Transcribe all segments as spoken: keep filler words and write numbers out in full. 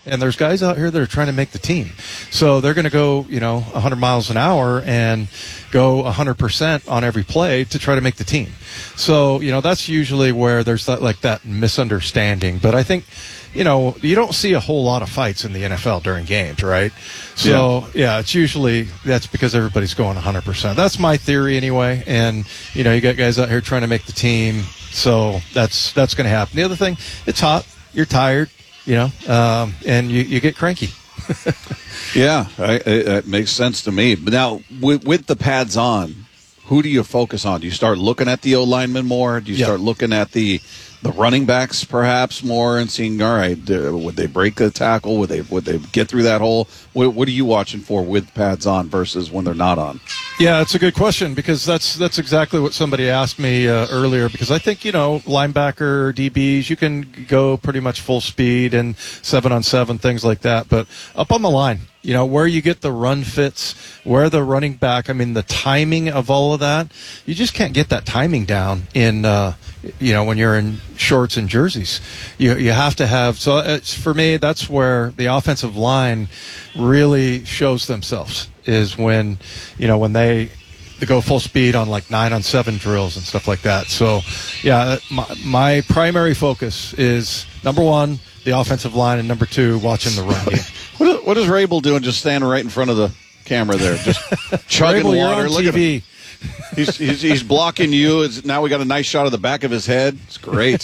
And there's guys out here that are trying to make the team. So they're going to go, you know, one hundred miles an hour and go one hundred percent on every play to try to make the team. So, you know, that's usually where there's that, like that misunderstanding. But I think, you know, you don't see a whole lot of fights in the N F L during games, right? So, yeah, yeah it's usually that's because everybody's going one hundred percent. That's my theory anyway. And, you know, you got guys out here trying to make the team. So that's that's going to happen. The other thing, it's hot. You're tired. You know, um, and you, you get cranky. yeah, I, it, it makes sense to me. But now, with, with the pads on, who do you focus on? Do you start looking at the O-lineman more? Do you yeah. start looking at the the running backs perhaps more and seeing, all right, uh, would they break the tackle? Would they would they get through that hole? What, what are you watching for with pads on versus when they're not on? Yeah, it's a good question because that's that's exactly what somebody asked me uh, earlier. Because I think, you know, linebacker, D Bs, you can go pretty much full speed and seven on seven, things like that. But up on the line, you know, where you get the run fits, where the running back, I mean, the timing of all of that, you just can't get that timing down in, uh, you know, when you're in shorts and jerseys. You you have to have, so it's, for me, that's where the offensive line really shows themselves, is when, you know, when they, they go full speed on like nine on seven drills and stuff like that. So, yeah, my, my primary focus is, number one, the offensive line, and number two, watching the run game. What is, what is Rabel doing just standing right in front of the camera there? Just chugging Rabel, water. you're on Look T V. at him. He's, he's, he's blocking you. It's, now we got a nice shot of the back of his head. It's great.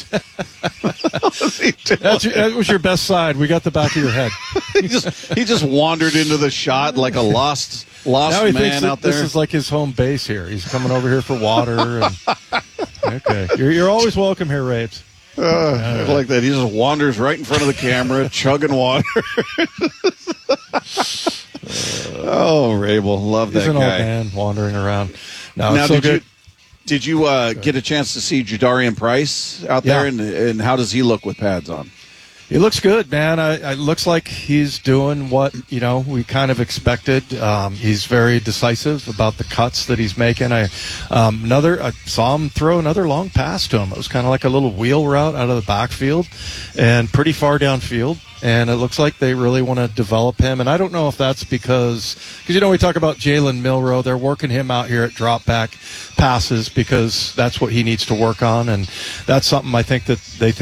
That's your, that was your best side. We got the back of your head. he just he just wandered into the shot like a lost lost now he man thinks out there. This is like his home base here. He's coming over here for water. And, okay, you're you're always welcome here, Rabes. Uh, I like that. He just wanders right in front of the camera, chugging water. oh, Rabel, love He's that an guy. old man wandering around. No, now, it's so did good. you did you uh, get a chance to see Jadarian Price out there, Yeah. and and how does he look with pads on? He looks good, man. I, it looks like he's doing what, you know, we kind of expected. Um, he's very decisive about the cuts that he's making. I um, another I saw him throw another long pass to him. It was kind of like a little wheel route out of the backfield and pretty far downfield. And it looks like they really want to develop him. And I don't know if that's because, because, you know, we talk about Jalen Milroe. They're working him out here at drop back passes because that's what he needs to work on. And that's something I think that they think